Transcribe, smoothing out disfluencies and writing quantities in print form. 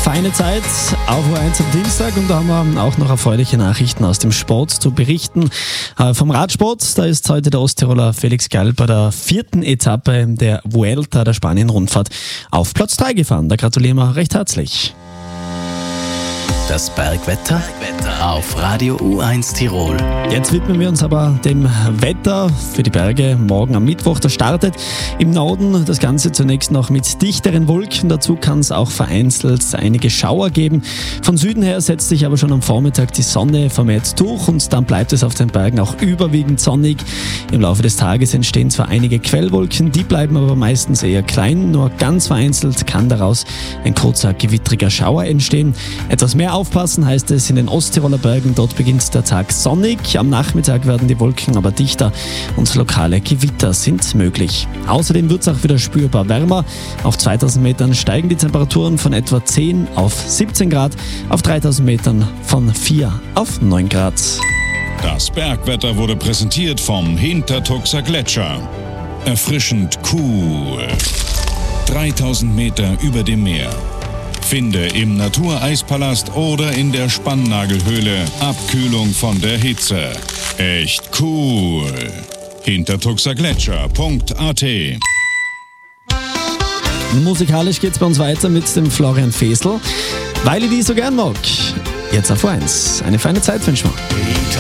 feine Zeit auf U1 am Dienstag und da haben wir auch noch erfreuliche Nachrichten aus dem Sport zu berichten. Vom Radsport, da ist heute der Osttiroler Felix Gall bei der 4. Etappe der Vuelta der Spanien-Rundfahrt auf Platz 3 gefahren. Da gratulieren wir recht herzlich. Das Bergwetter auf Radio U1 Tirol. Jetzt widmen wir uns aber dem Wetter für die Berge morgen am Mittwoch. Das startet im Norden das Ganze zunächst noch mit dichteren Wolken. Dazu kann es auch vereinzelt einige Schauer geben. Von Süden her setzt sich aber schon am Vormittag die Sonne vermehrt durch und dann bleibt es auf den Bergen auch überwiegend sonnig. Im Laufe des Tages entstehen zwar einige Quellwolken, die bleiben aber meistens eher klein. Nur ganz vereinzelt kann daraus ein kurzer gewittriger Schauer entstehen. Etwas mehr aufpassen heißt es in den Osttiroler Bergen. Dort beginnt der Tag sonnig. Am Nachmittag werden die Wolken aber dichter und lokale Gewitter sind möglich. Außerdem wird es auch wieder spürbar wärmer. Auf 2000 Metern steigen die Temperaturen von etwa 10 auf 17 Grad, auf 3000 Metern von 4 auf 9 Grad. Das Bergwetter wurde präsentiert vom Hintertuxer Gletscher. Erfrischend cool. 3000 Meter über dem Meer. Finde im Natureispalast oder in der Spannnagelhöhle Abkühlung von der Hitze. Echt cool. Hintertuxergletscher.at. Musikalisch geht's bei uns weiter mit dem Florian Fesel, weil ich die so gern mag. Jetzt auf U1. Eine feine Zeit wünschen wir.